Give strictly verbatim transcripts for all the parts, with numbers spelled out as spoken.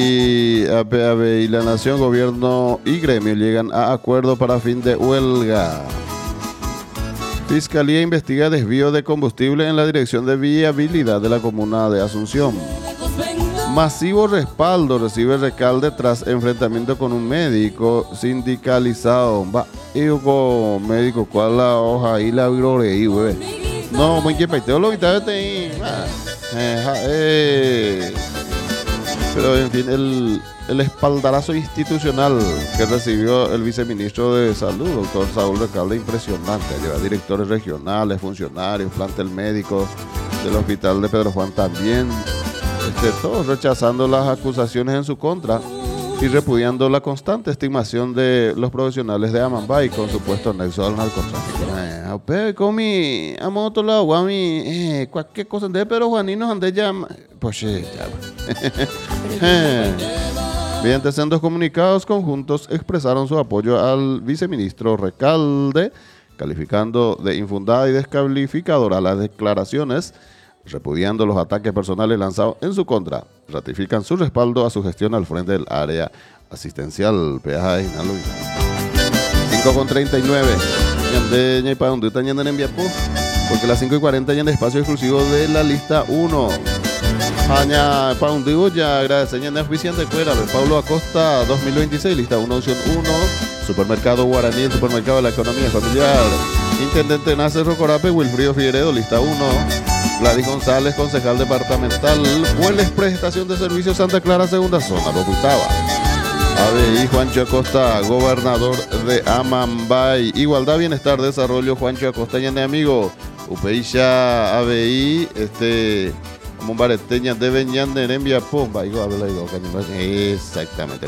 Y A P A B y la Nación, Gobierno y Gremio llegan a acuerdo para fin de huelga. Fiscalía investiga desvío de combustible en la Dirección de Viabilidad de la Comuna de Asunción. Masivo respaldo recibe Recalde tras enfrentamiento con un médico sindicalizado. Va, y con médico, ¿cuál la hoja y la virorei, güey? No, muy que peteo lo que está ahí. Pero en fin, el, el espaldarazo institucional que recibió el viceministro de Salud, doctor Saúl Recalde, impresionante. Lleva directores regionales, funcionarios, plantel médico del hospital de Pedro Juan también. Este, todos rechazando las acusaciones en su contra y repudiando la constante estimación de los profesionales de Amambay con supuesto nexo al narcotráfico. Eh, comi, a otro lado, guami, eh, cualquier cosa de Pedro Juaninos ande ya, pues eh, ya. Mediante sendos comunicados conjuntos expresaron su apoyo al viceministro Recalde, calificando de infundada y descalificadora las declaraciones, repudiando los ataques personales lanzados en su contra. Ratifican su respaldo a su gestión al frente del área asistencial. Peaje cinco con treinta y nueve. Porque las cinco y cuarenta ya en espacio exclusivo de la lista uno. Aña Paundigo ya agradece ya oficiante cuera de Pablo Acosta dos mil veintiséis, lista uno, opción uno. Supermercado Guaraní, el supermercado de la economía familiar. Intendente Nacer Rocorape, Wilfrido Figueredo, lista uno. Gladys González, concejal departamental, Hueles Prestación de Servicios Santa Clara, segunda zona, lo gustaba. A B I, Juancho Acosta, gobernador de Amambay. Igualdad, Bienestar, Desarrollo, Juancho Acosta, y amigo. Upeisha, A B I, este, como bareteña de Beñander en Viapomba. Exactamente,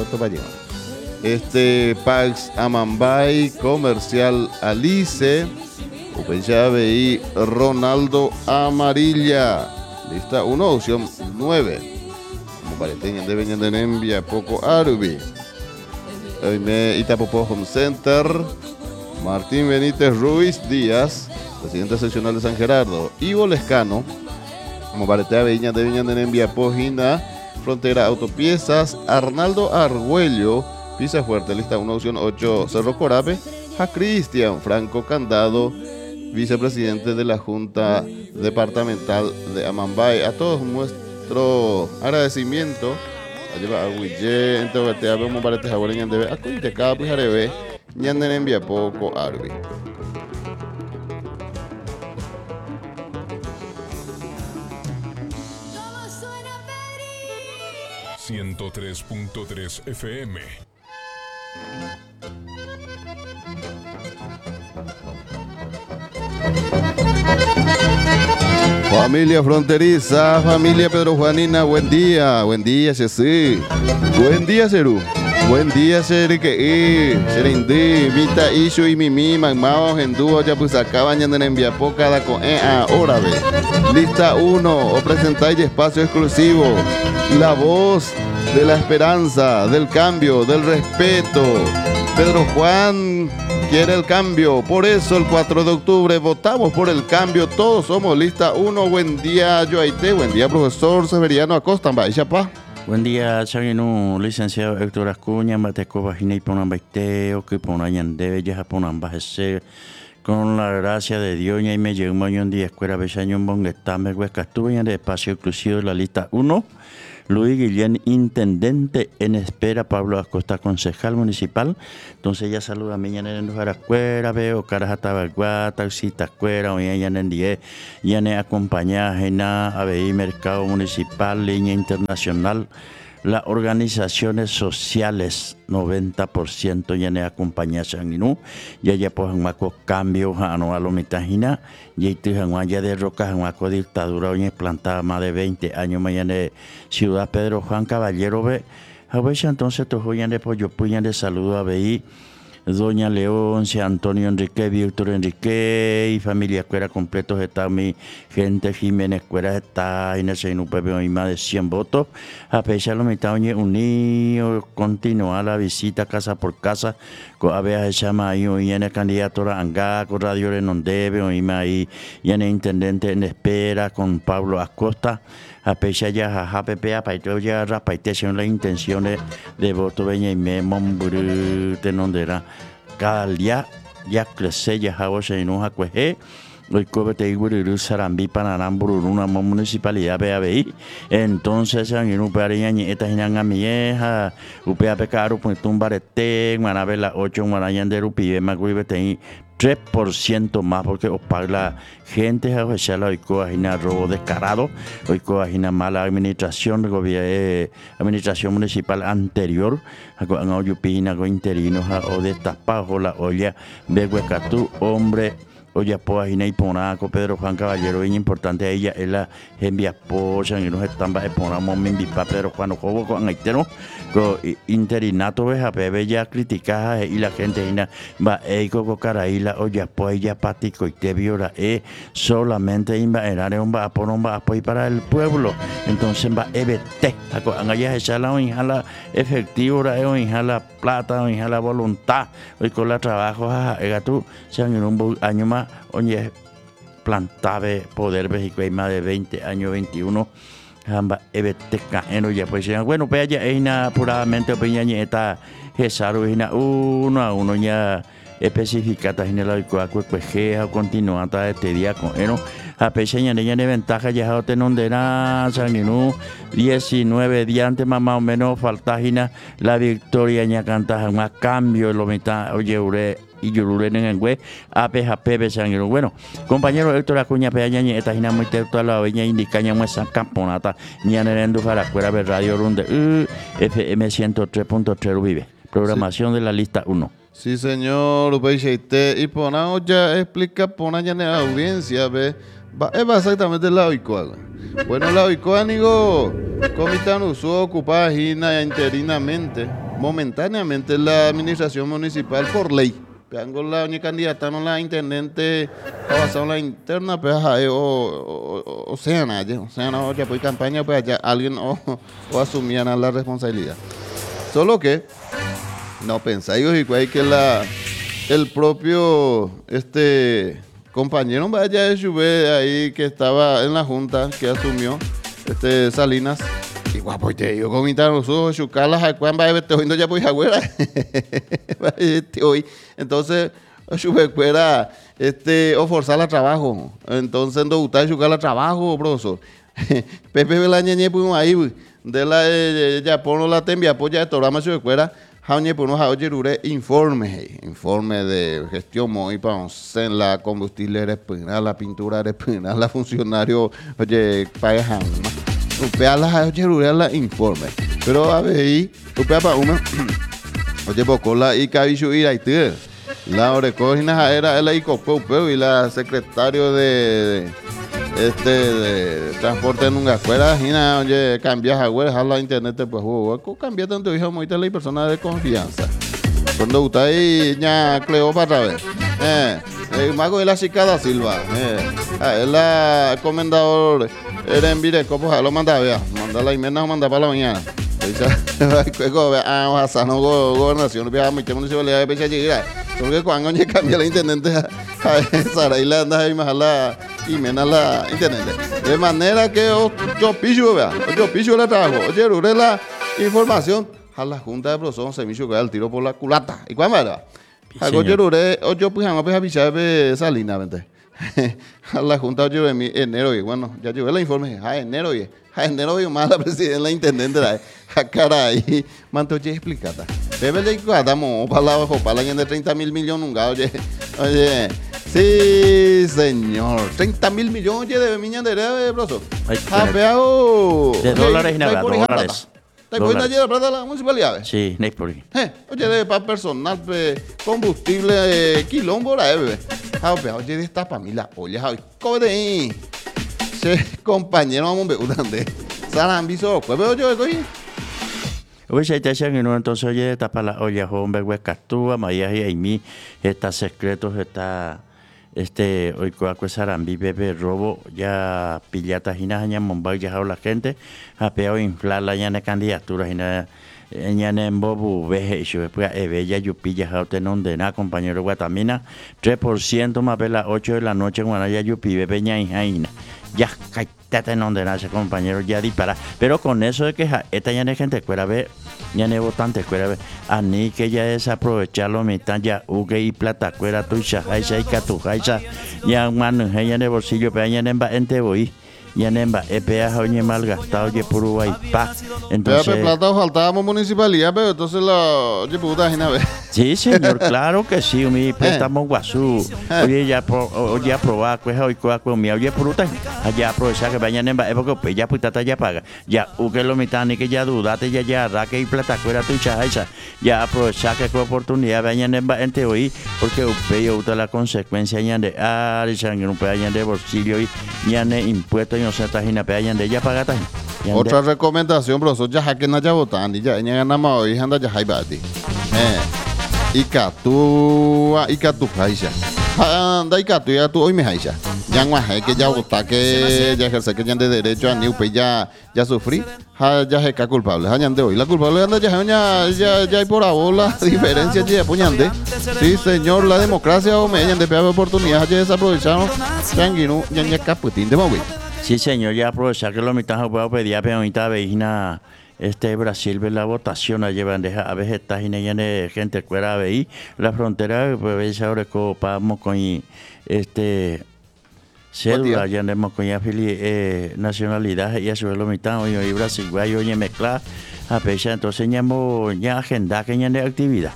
este, Pax Amambay, Comercial Alice. Upeisha A B I, Ronaldo Amarilla. Lista uno, opción nueve. Como bareteña de Beñander en Viapoco Arubi. Itapopo Home Center. Martín Benítez Ruiz Díaz, presidente seccional de San Gerardo. Ivo Lescano, como baretea Viña de Viña en Viapojina, Frontera Autopiezas. Arnaldo Argüello, Pisa Fuerte, lista uno, opción ocho, Cerro Corape. A Cristian Franco Candado, vicepresidente de la Junta Departamental de Amambay. A todos nuestro agradecimiento. Lleva a Huille, en Teobatea, como baretea Jaboreña de Be, a Cuintecá, Pijarebe. Ñanden envía poco Arby. ciento tres punto tres F M. Familia fronteriza, familia Pedro Juanina, buen día, buen día, Jesús. Buen día, Cerú. Buen día, Serike, Serindi, Vita Ishu y Mimi, Magmao, Gendúo, ya pues acaban de enviar cada con eh, ahora ve. Lista uno, o presentáis espacio exclusivo. La voz de la esperanza, del cambio, del respeto. Pedro Juan quiere el cambio, por eso el cuatro de octubre votamos por el cambio. Todos somos lista uno. Buen día, Yoaite, buen día, profesor Severiano Acosta, Chapa. Buen día, Chavino, licenciado Héctor Acuña, Mateco Vagina y Ponambaiteo, que Ponayan debe ya Ponambajecer, con la gracia de Dios, y me llegó un año de escuela Besaño Bonguetame, Huesca, estuve en el espacio exclusivo de la lista uno. Luis Guillén, intendente en espera. Pablo Acosta, concejal municipal. Entonces ya saluda a mi en la escuela, veo caras a Tabaguá, taxista escuela, o ya en diez, ya ne acompañaje na A B I, mercado municipal, línea internacional. Las organizaciones sociales, noventa por ciento ya ne acompañación y no, ya ya pues en maco cambio a no a lo mitajina, ya y ya de rocas en maco dictadura hoy plantada más de veinte años mañana de Ciudad Pedro Juan Caballero ve, a veces entonces tu joyan de pollo puyan de saludo a B I, Doña Leoncia, Antonio Enrique, Víctor Enrique y familia Cuera completos está mi gente Jiménez Cuera está en el Seinu Pepe y más de cien votos. A pesar de la mitad unido continúa la visita casa por casa con abejas llama ahí y en el candidato Anga con Radio Renondebe y ahí y en el intendente en espera con Pablo Acosta. a pesar ya jaja pepe a paito ya rapaitación la intención de, de voto veña y me momburu tenondera cada día ya crece ya hago se enoja cueje hoy cobe te iguriru sarambi panaramburu una municipalidad be abi entonces en un pareña ni esta hinanga mieja upea pecaru pues tumbarete manabela ocho marayanderu pibe maguibe te tres por ciento más porque os paga la gente a veces la oicoagina robo descarado oicoagina mala administración de gobierno eh, administración municipal anterior a oyupina go interinos o destapado la olla beguecatú hombre oye, pues ahí no hay ponaco, Pedro Juan Caballero, bien importante a ella, es la envía esposa, y nos están ponamos mi bipa Pedro Juan Ojobo con aitero, con interinato, ves a bebé ya criticada y la gente va eco con caraíla, oye, pues ella patico y te viola, eh, solamente va a un va a poner un va a apoyo para el pueblo, entonces va a ebete, a allá esa la inhala efectivo, o inhala plata, o inhala voluntad, hoy con la trabajo, a tú, se han un año más. Oye, plantave poder México hay más de veinte años, veintiuno. Jamba ebeteca eno ya pues bueno, pues ya es una puramente opinión esta Jesaro es una uno a uno ya especificada en el cuaco pues que continúa hasta este día con eno a pesar de ella de ventaja ya te no de nada saninu diecinueve días antes más o menos falta la victoria ya canta más cambio lo mitad oye ure y yo lo en el web A P J P Sangiro. Bueno, compañero Héctor Acuña Peña esta gira muy toda la veña indicaña muestra camponata ni anerendo para fuera de radio runde F M ciento tres punto tres vive. Programación sí. De la lista uno. Sí, señor, y ponamos ya explica pona ya en la audiencia ve es exactamente la oicoa. Bueno, la oicoa nigo comitan uso ocupada gina interinamente momentáneamente la administración municipal por ley. Peango la única candidata no la intendente basado en la interna pues o o o sea nada o sea no ya pues campaña pues ya alguien o, o asumían la responsabilidad solo que no pensáis y que la el propio este compañero vaya de Chubé ahí que estaba en la junta que asumió este Salinas y guapo te digo comentar los ojos chucalas a cuán va a verte hoy no ya pues agüera hoy entonces Chubé fuera este o forzar el trabajo entonces no gusta chucar el trabajo profesor Pepe Belañeñe pues ahí de la ya pono la tembia apoya de torama Chubé fuera Jaune por unos aoyerure informe informe de gestión muy para en la combustible respina la pintura respina la funcionario oye paga upea las aoyerure la informe pero a ver ahí upea para uno oye bocola y cabichu ir ahí la orecogina era el icopo y la secretario de este de transporte en una escuela gina oye cambias a güey la internet pues hubo cambia tanto hijo muy tele y persona de confianza cuando usted ahí ya Cleopatra vez eh el mago de la cicada Silva eh el la comendador era en Vireco pues lo manda vea manda la email no manda para la mañana ah o sea no gobernación vea muy municipalidad de Pecha llegar porque cuando oye cambia la intendente a Sara y la anda ahí más la y menos la internet de manera que yo picho vea yo picho la trabajo oye rure la información a la junta de profesores se me hizo que el tiro por la culata y cuándo era algo yo rure yo pues a pues a de Salina vente a la junta yo en enero y bueno ya llevé el informe a enero y a enero y más la presidenta la intendente la caray manto ya explicada bebe le damos para la bajo para la de treinta mil millones un oye oye sí, señor. treinta mil millones de miñas de broso. De dólares y nada, dólares. ¿Te puedes dar de plata a la municipalidad? Sí, no es por ahí. Oye, de para personal, combustible, quilombo, la bebé. Oye, de esta familia, oye, Javi, cobre ahí. Compañero, vamos a ver, ¿dónde? Sarambizo, pues veo yo, estoy. Oye, se te hacen en entonces, oye, esta para la olla, hombre, huecatúa, Maya y Aimí, está secretos, está. Este, hoy con Sarambi, bebé, robo, ya pillata, jina, ya Mumbai, ya la gente, ha peado inflar la llana candidatura, jina, llana en bobu, veje, y después, bella, yo pilla, ja, tenon de nada, compañero Guatamina, tres por ciento más vela, ocho de la noche, cuando ya yo pide, peña y jaina, ya, caita. tete no de ese compañero ya dispara. Pero con eso de que ja, esta ya no gente cuera ver, ya no votante cuera ver, a ni que ya desaprovecharlo mitad ya uge y plata cuera tu shahaisa y catujaisa, ya mano ya de bolsillo, pero ya no ente voy. Ya nemba, E P A oye malgastado, oye puro guaypa. Entonces. Pero plata faltábamos municipalidad, pero entonces la. Oye, puta, Gina, ve. Sí, señor, claro que sí, mi préstamo guazú. Oye, ya pro, oye, aprobar, pues hoy coa con mi oye fruta. Allá aprovechar que vayan en porque pues ya puta ya paga. Ya uke lo mitad ni que ya dudate ya ya raque y plata fuera tu chaja. Ya aprovechar que con oportunidad vayan en ente hoy porque upe yo uta la consecuencia ya de ah, de sangre un pedaño de bolsillo y ya de impuestos no se tajina pedaño de ya paga tajina. Otra recomendación, profesor, ya que no haya votado, ya ya ganamos hoy anda ya hay bati. Eh. Ikatu ikatu haisha. Anda ikatu ya tu hoy me haisha. Ya no hay que ya vota que ya ejerce que ya de derecho a ni upe ya ya sufrí. Ha ya es que culpable. Ha de hoy. La culpable anda ya ya ya ya hay por abola diferencia ya puñande. Sí, señor, la democracia o me hayan de peor oportunidad ya desaprovecharon. Changuino ya ya caputín de móvil. Sí, señor, ya aprovechar que lo mitad puedo pedir a peonita vecina este Brasil ve la votación a llevar a veces está de gente fuera a ver la frontera pues ahora copamos con este cédula ya andemos con eh, nacionalidad y eso es lo mitad hoy hoy Brasil guay hoy mezclar a pesar entonces ya ya agenda que ya de actividad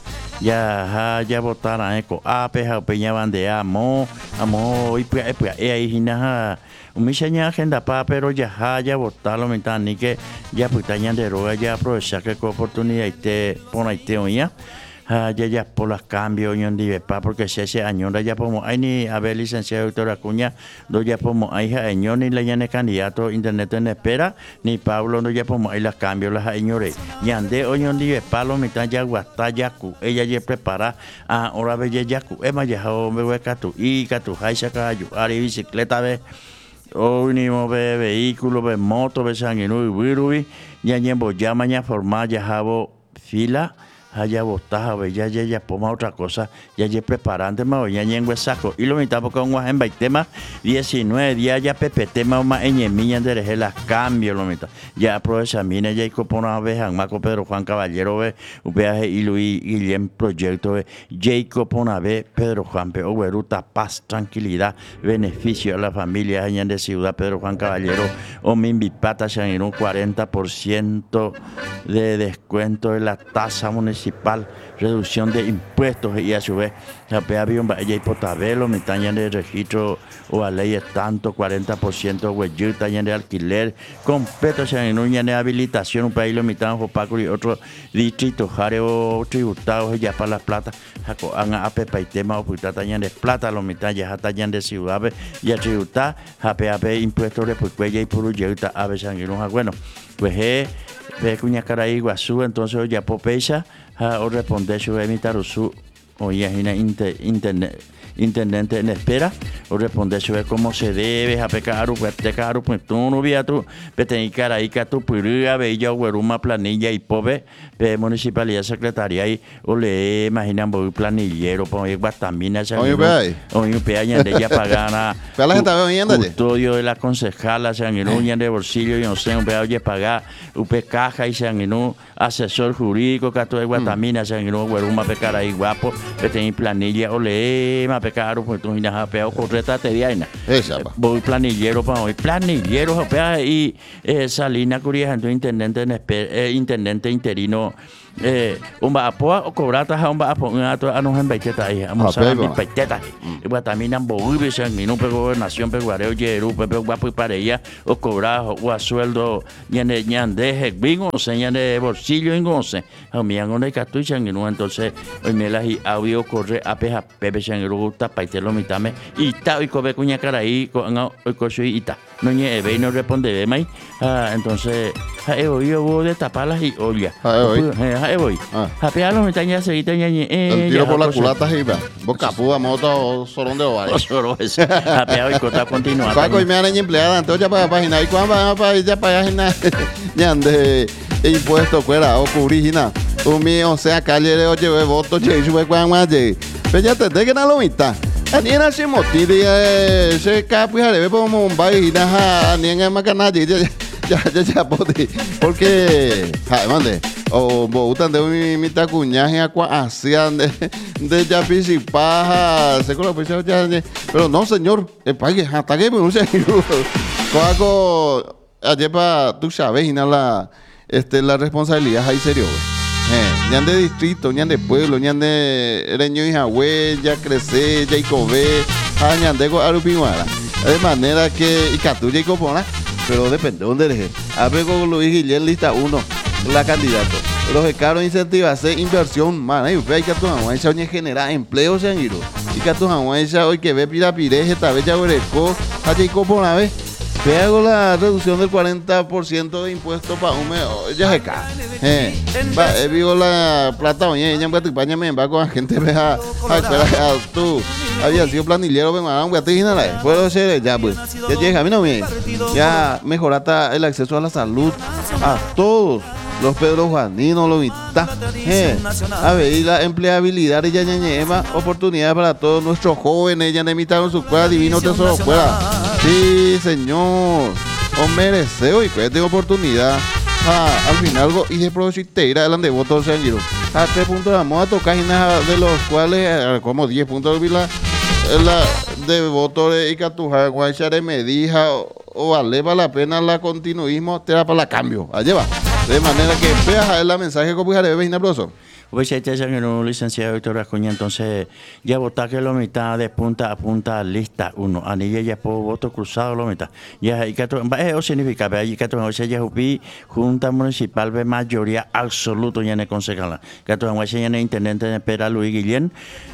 ya ya votaron eco a peja peña bandea amo amo y pues ahí hina un seña agenda pa pero ya ya votarlo mitad ni que ya pues tañan de roga ya aprovechar que oportunidad y te pone te oía ya ya por los cambios y donde pa porque si ese año ya podemos hay ni a ver licenciado doctor Acuña do ya podemos hay año ni la ya candidato internet en espera ni Pablo no ya podemos hay los cambios las señores y ande hoy donde pa lo mitad ya guasta ya cu ella ya prepara ahora ve ya cu es más ya me voy a tu y que tu haisa cayo ari bicicleta ve hoy ni ve vehículo ve moto ve sanguino y virubi ya ñembo ya mañana formar ya jabo fila haya votado ya ya ya poma otra cosa ya ya preparante más ya ñengue saco y lo mitad porque un en tema diecinueve días ya pepe tema más en miña de las cambio lo mitad ya aprovecha mina ya ico pona vez a Marco Pedro Juan Caballero ve upeaje y Luis Guillem proyecto ve Jacob pona ve Pedro Juan Pe Oberuta paz tranquilidad beneficio a la familia allá de Ciudad Pedro Juan Caballero o mi invipata se en un cuarenta por ciento de descuento de la tasa municipal reducción de impuestos y a su vez la P A B y Potabelo mitaña de registro o a ley es tanto cuarenta por ciento huello taña de alquiler completo se en una de habilitación un país lo mitad Jopaco y otro distrito jareo tributados ya para las plata jaco anga apepa y tema o puta taña de plata lo mitad ya taña de ciudad y a tributar a P A B impuestos de pues y puro yeuta a veces bueno pues eh ve cuña cara iguazú entonces ya popecha o responder su emitar su o ya inter, internet intendente en espera o responder sobre cómo se debe a pecar o pecar pues tú no vía tú pete cara ahí que tu puría bella güeruma planilla y pobre pe municipalidad secretaria y o le imaginan voy planillero pues guatamina se oye ve oye pe allá de ya pagana la gente va viendo custodio de la concejala se han ido de bolsillo y no sé un pe oye pagar un pe caja y se han ido asesor jurídico que todo de guatamina se han ido güeruma pecar ahí guapo pete planilla o le caro pues tú miras a peor correcta te diaina voy planillero para hoy planillero y eh, Salina Curia tu intendente en eh, intendente interino eh un va a poa o cobrata a un va a poner a nos en baiteta ahí vamos a mi baiteta y va también en boibe se en no gobernación peguareo yeru pepe guapo y para ella o cobrar o a sueldo ñane ñande bingo señan de bolsillo en once a mi an una catucha en no entonces hoy me la audio corre a peja pepe se en ruta paitelo mitame y ta y cobe cuña cara ahí con hoy cosi y ta no ñe ve no responde de mai entonces he oído voy de taparlas y olla ahí voy a pegarlo me taña seguita ñe el tiro por la culata jiba boca púa moto sorón de ovario solo eso a pegar y cota continua Paco y me han empleada entonces ya para página y cuando van para ya para página ya de impuesto fuera o cubrigina un mío sea calle de oye voto che sube cuando más de pero ya te de que no lo mitad Aniena se motiri se capi harebe como un vaina aniena macanaji ya ya ya ya poti porque ja mande o botan de mi mi tacuñaje aqua hacían de de ya pisipaja se con la pues ya pero no señor el pague hasta que no se coaco ayepa tú sabes y la este la responsabilidad ahí serio. Eh, ñan de distrito, ñan de pueblo, ñan de Reño y Jahue, ya crece, ya icové, ja ñan de Arupiguara. De manera que Icatuya y Copona, pero depende de dónde eres. Apego Luis Guillén, lista uno, la candidato. Los becaros incentivan a hacer inversión, man, y usted hay que tomar esa oña generar empleo, se han ido. Y que tomar esa hoy que ve pirapireje, esta vez ya huereco, allá y Copona, ve. Pego la reducción del cuarenta por ciento de impuestos para un mes, ya se cae. Eh, va, eh, vivo la plata, oye, ella en Guatipaña me va con la gente, vea, espera, tú, había sido planillero, me mandaron Guatina, puedo ser, ya pues, ya llega, a mí no me, ya mejorata el acceso a la salud a todos. Los Pedro Juaninos, los mitad, eh, a ver, y la empleabilidad de Yañañema, oportunidades para todos nuestros jóvenes, ya nemitaron su escuela, divino tesoro fuera. Sí, señor, o merece hoy, pues tengo oportunidad. Ah, al final algo y de Prochiteira adelante de votos se han ido. A tres puntos vamos a tocar de los cuales como diez puntos de la, la de votos de Icatuja, Guaycha de Medija o vale para la pena la continuismo, te da para la cambio. Allá va. De manera que veas el mensaje que copiaré de Vecina Proso. Pues este es el licenciado Víctor Acuña, entonces ya votar que lo mitad de punta a punta lista uno, anilla ya por voto cruzado lo mitad. Ya y que eso significa, ve que todo se ya upi junta municipal de mayoría absoluto ya en el concejal. Que todo ya en el intendente de Pera Luis Guillén.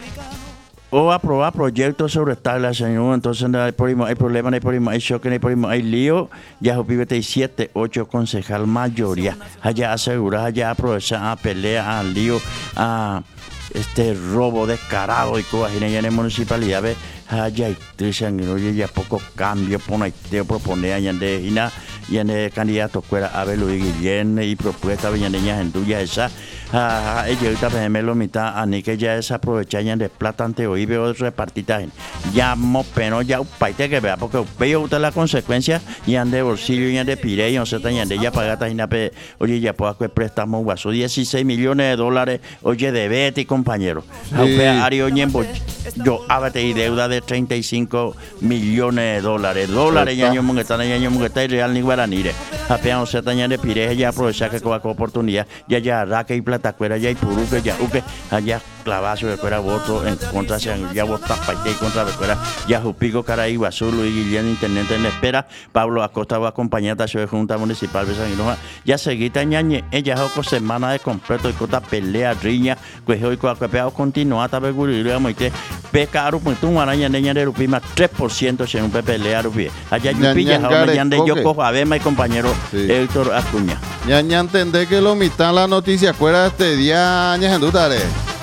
O aprobar proyectos sobre esta señor, entonces no hay, problema, hay problema, no hay problema, hay choque, no hay problema, hay lío, ya hay siete, ocho concejal mayoría, allá asegura, allá aprovecha a pelea, a lío, a este robo descarado y cosas, y en la municipalidad, ve, allá hay tres años, oye, ya poco cambio, pone, te propone allá de Ina, y en el candidato fuera a ver Luis Guillén y propuesta, venían niñas en tuya esa. Ah, ella ahorita me lo mitad a ni que ya es aprovechar ya de plata ante hoy veo repartita ya mo pero ya paite que vea porque veo usted la consecuencia y ande bolsillo y ande pire y no se tañan de ella pagata y nape oye ya puedo que préstamo guaso dieciséis millones de dólares oye de Betty compañero sí. Ario Ñembo yo hágate y deuda de treinta y cinco millones de dólares dólares ya año moneta ya año moneta y real ni guaraní apenas no se tañan de pire ya aprovechar que con oportunidad ya ya raque y tacuera ya y puruque ya uque allá clavazo de fuera voto en contra ya vota paite y contra de fuera ya jupico caray Guazulu y Guillén intendente en espera Pablo Acosta va a acompañar a su junta municipal de San Hinoja ya seguita ñañe ella oco semana de completo y cota pelea riña pues hoy coapeado continúa ta beguririo moite peca arupo tu maraña neña de rupima tres por ciento se un pelea rupi allá yupilla ahora ya de yo cojo a Bema y compañero Héctor Acuña ya ya entendé que lo mitad la noticia fuera este día años en dutare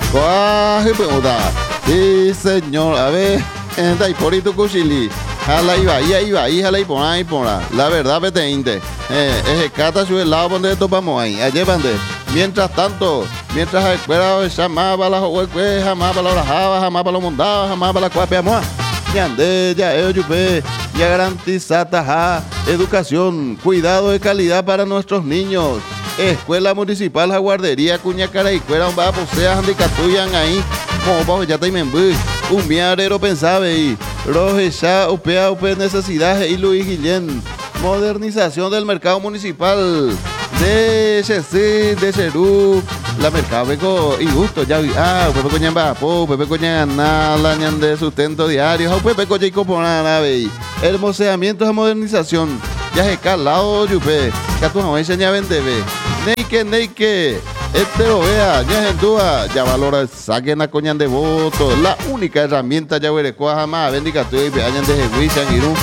coaje pregunta sí señor a ver enda y por tu cuchili jala iba iba iba y jala y por ahí por la verdad vete inte eh es cata su lado donde topamos ahí allá bande mientras tanto mientras espera jamás para la juegue jamás para la java jamás para los mondados jamás para la cuapia moa ya ande ya ello yupe ya garantiza taja educación cuidado de calidad para nuestros niños. Escuela Municipal Jaguardería Cuña Caraicuera un vapo sea handicatuyan ahí como bajo ya te membui un miarero pensabe y roje ya upea upe necesidades y Luis Guillén modernización del mercado municipal de Chesí, de Cerú, la mercado peco y gusto ya ah pepe coña vapo pepe coña nala ñan de sustento diario pepe coña y coponana ve hermoseamiento de modernización ya se calado yupe que tu no enseña vende ve neike neike este lo vea ya en duda ya valora saquen a coñan de voto la única herramienta ya huerecoa jamás bendiga tu y añan de jehuichan irú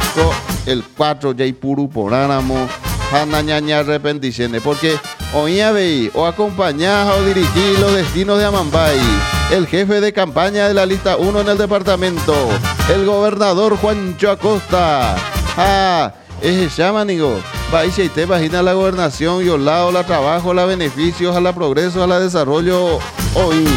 el cuatro ya y puru poránamo jana ñaña arrepenticiones porque oía veí o acompañar o dirigir los destinos de Amambay el jefe de campaña de la lista uno en el departamento el gobernador Juancho Acosta ah es chamanigo va y te imagina la gobernación y al lado la trabajo la beneficios a la progreso a la desarrollo hoy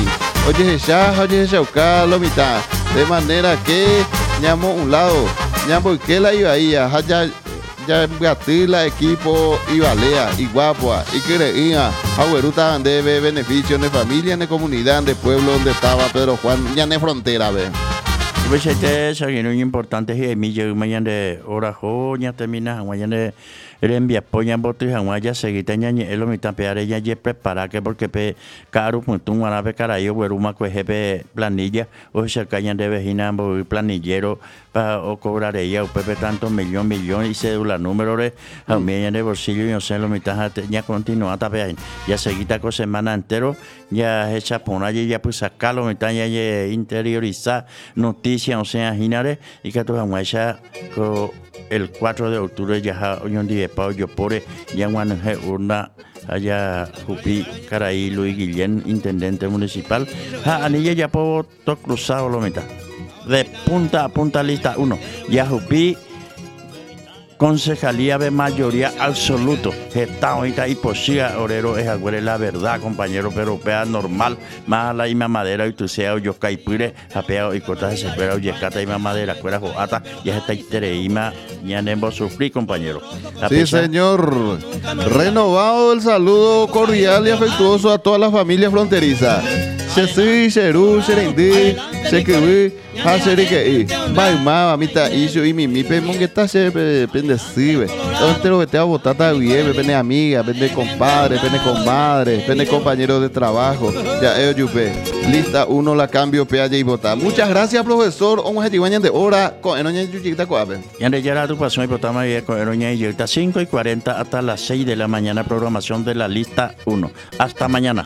oye ya, oye chauca lo mitad, de manera que ñamo un lado, ñamo que la iba ahí, ya ya gatila equipo y balea y guapua y creía abueruta de beneficio de familia, de comunidad, de pueblo donde estaba Pedro Juan, ya de frontera, ve. Pues este es algo importante que mi yo mañana de hora joya termina mañana de envía poña bote y ya seguita ña el lo mitad peare ya ya prepara que porque pe caro punto un árabe carayo güeruma que jefe planilla o se cañan de vejina planillero para o cobrar ella o pepe tanto millón millón y cédula número de a mí en el bolsillo y no sé lo mitad ya continúa tape ya seguita con semana entero ya hecha por allí ya pues sacarlo mitad ya interiorizar noticias o sea ginare y que tú vamos a el cuatro de octubre ya hoy un día para yo por ya una urna allá Jupi Caraí Luis Guillén intendente municipal ja anilla ya puedo todo cruzado lo mitad de punta a punta lista uno ya Jupi concejalía de mayoría absoluto está ahorita y posible orero es agüere la verdad compañero pero pea normal más la ima madera y tu sea yo caipire apea y cortas de espera y escata ima madera fuera joata ya está itereima ya nembo sufrir compañero a sí pesar... señor renovado el saludo cordial y afectuoso a todas las familias fronterizas Chesui, Cheru, Cherendí, Chequeví, Hacherike, Baima, Mamita, Isho y Mimi, Pemongueta, Pendecibe. Entero que te va a votar también, pende amiga, pende compadre, pende comadre, pende compañero de trabajo. Ya, ellos yupe. Lista uno la cambio, P y votar. Muchas gracias, profesor. Vamos a llevar de hora con Enoña y Yuchita Coape. Y antes ya tu pasión y votamos con Enoña y Yuchita cinco y cuarenta hasta las seis de la mañana, programación de la lista uno. Hasta mañana.